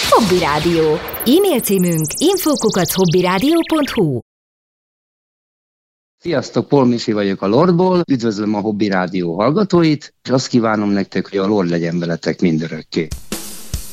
Hobby Rádió. E-mail címünk info@hobbyradio.hu. Sziasztok, Paul Misi vagyok a Lordból, üdvözlöm a Hobby Rádió hallgatóit, és azt kívánom nektek, hogy a Lord legyen veletek mindörökké.